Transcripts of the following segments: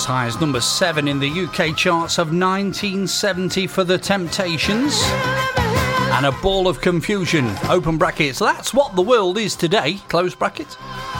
as high as number 7 in the UK charts of 1970 for The Temptations. And A Ball of Confusion, open brackets, that's what the world is today, close brackets.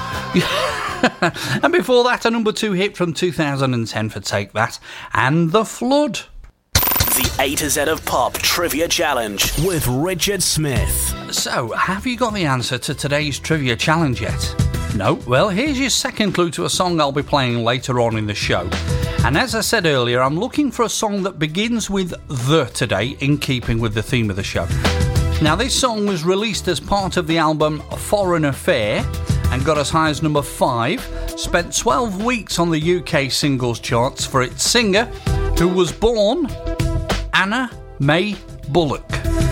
And before that, a number 2 hit from 2010 for Take That, and The Flood. The A to Z of Pop Trivia Challenge with Richard Smith. So, have you got the answer to today's Trivia Challenge yet? No? Well, here's your second clue to a song I'll be playing later on in the show. And as I said earlier, I'm looking for a song that begins with the today, in keeping with the theme of the show. Now, this song was released as part of the album Foreign Affair and got as high as number 5, spent 12 weeks on the UK singles charts for its singer, who was born Anna Mae Bullock.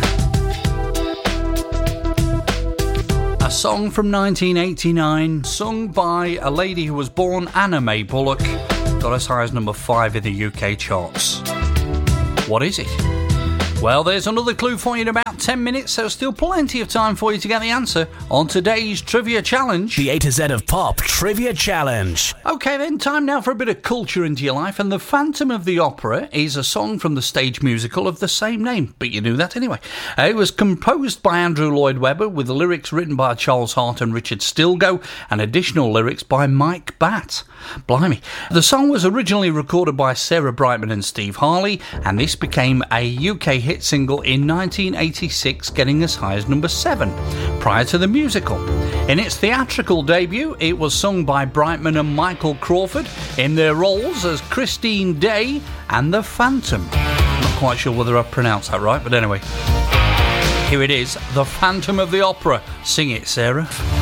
A song from 1989, sung by a lady who was born Anna Mae Bullock, got as high as number 5 in the UK charts. What is it? Well, there's another clue for you in about 10 minutes, so still plenty of time for you to get the answer on today's Trivia Challenge. The A to Z of Pop Trivia Challenge. OK then, time now for a bit of culture into your life, and The Phantom of the Opera is a song from the stage musical of the same name, but you knew that anyway. It was composed by Andrew Lloyd Webber, with lyrics written by Charles Hart and Richard Stilgoe, and additional lyrics by Mike Batt. Blimey. The song was originally recorded by Sarah Brightman and Steve Harley, and this became a UK hit single in 1986, getting as high as number 7, prior to the musical. In its theatrical debut, it was sung by Brightman and Michael Crawford in their roles as Christine Day and the Phantom. Not quite sure whether I pronounced that right, but anyway. Here it is, The Phantom of the Opera. Sing it, Sarah.